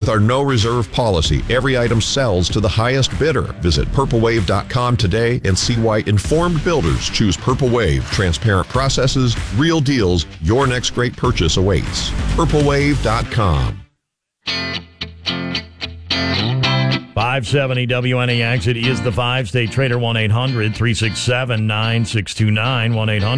With our no reserve policy, every item sells to the highest bidder. Visit purplewave.com today and see why informed builders choose Purple Wave. Transparent processes, real deals. Your next great purchase awaits. purplewave.com. 570 WNAX. It is the 5-State Trader. 1-800-367-9629.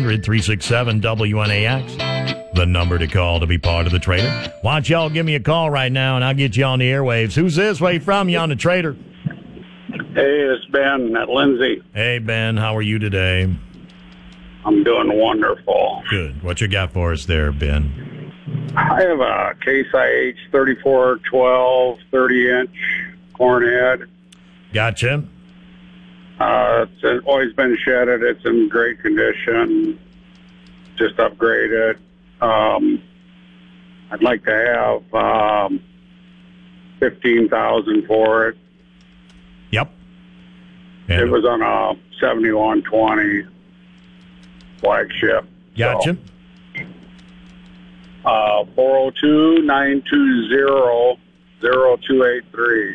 1-800-367-WNAX. The number to call to be part of the Trader. Why don't y'all give me a call right now and I'll get you on the airwaves. Who's this? Where you from? You on the Trader? Hey, it's Ben at Lindsay. Hey, Ben. How are you today? I'm doing wonderful. Good. What you got for us there, Ben? I have a Case IH 3412 30-inch corn head. Gotcha. It's always been shedded. It's in great condition. Just upgraded. I'd like to have $15,000 for it. Yep. It was on a 7120 flagship. Gotcha. 402-920-0283.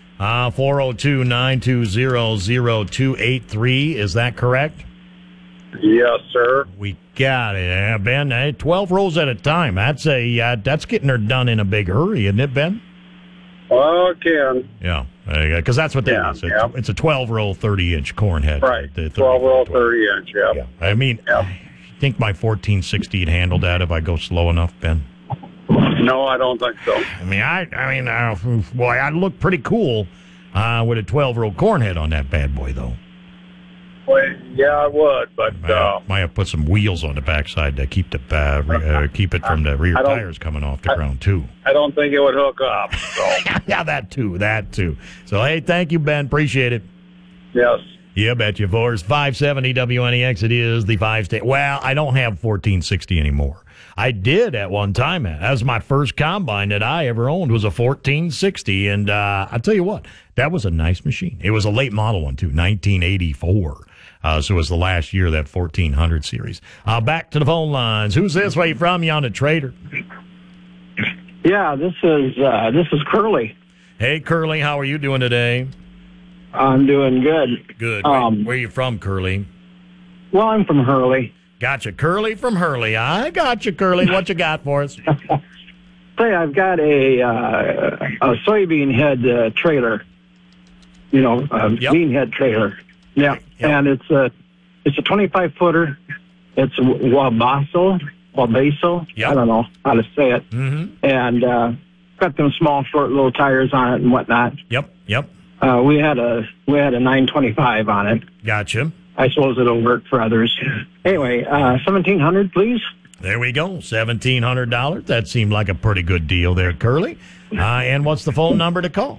402-920-0283. Is that correct? Yes, sir. We got it, Ben. 12 rolls at a time. That's getting her done in a big hurry, isn't it, Ben? Well, it can. Yeah, because that's what that is. It's a 12-roll, 30-inch corn head. Right, 12-roll, 30-inch, yep. Yeah. I mean, I think my 1460 would handle that if I go slow enough, Ben. No, I don't think so. I mean, I'd look pretty cool with a 12-roll corn head on that bad boy, though. Well, yeah, I would, but might have put some wheels on the backside to keep keep it from the rear tires coming off the ground too. I don't think it would hook up. So. Yeah, that too. So hey, thank you, Ben. Appreciate it. Yes. Yeah, bet you. For 570 WNEX, it is the 5-State. Well, I don't have 1460 anymore. I did at one time. That was my first combine that I ever owned was a 1460, and I'll tell you what, that was a nice machine. It was a late model one too, 1984. So it was the last year of that 1400 series. Back to the phone lines. Who's this? Where you from? You on the Trader? Yeah, this is Curly. Hey, Curly, how are you doing today? I'm doing good. Good. Where are you from, Curly? Well, I'm from Hurley. Gotcha. Curly from Hurley. I got you, Curly. What you got for us? Say, I've got a soybean head trailer. Bean head trailer. Yeah, yep. And it's a 25-footer. It's a Wabasso. Yep. I don't know how to say it. Mm-hmm. And got them small, short, little tires on it and whatnot. Yep. We had a 925 on it. Gotcha. I suppose it'll work for others. Anyway, $1,700, please. There we go, $1,700. That seemed like a pretty good deal there, Curly. And what's the phone number to call?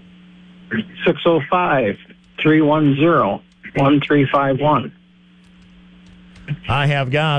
605-310-1351. I have got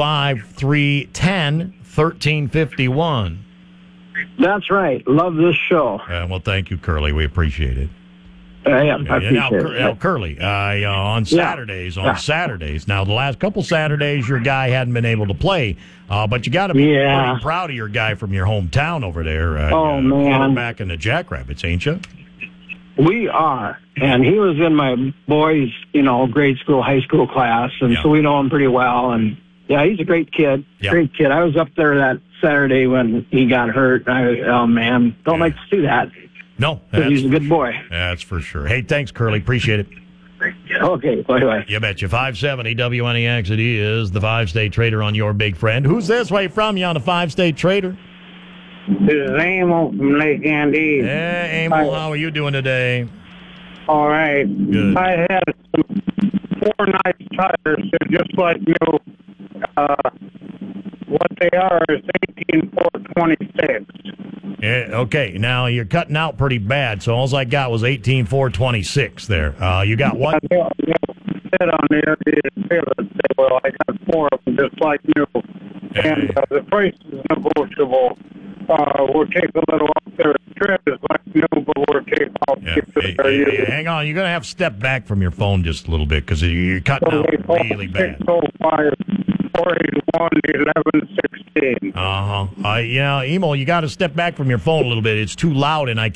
605-310-1351. That's right. Love this show. Well, thank you, Curly. We appreciate it. I appreciate it. Now, Curly, on Saturdays, now the last couple Saturdays, your guy hadn't been able to play, but you got to be pretty proud of your guy from your hometown over there. Man. Back in the Jackrabbits, ain't you? We are. And he was in my boys', grade school, high school class, and so we know him pretty well. And, he's a great kid. Yeah. Great kid. I was up there that Saturday when he got hurt. Don't like to see that. No. He's a good boy. That's for sure. Hey, thanks, Curly. Appreciate it. Okay, bye-bye. You betcha. 570 WNEX, it is the 5-State Trader on your big friend. Who's this way from you on the 5-State Trader? This is Emil from Lake Andes. Hey, Emil, how are you doing today? All right. Good. I had four nice tires. They're just like new. What they are is 18426. Yeah, okay, now you're cutting out pretty bad, so all I got was 18426 there. You got what? Said on there, well, I got four of them just like new. And the price is negotiable. We'll take a little off there. Tread is like new, but we'll take off. Hey, hang on, you're going to have to step back from your phone just a little bit because you're cutting out really bad. 605 481 1116. Emo, you got to step back from your phone a little bit. It's too loud, and I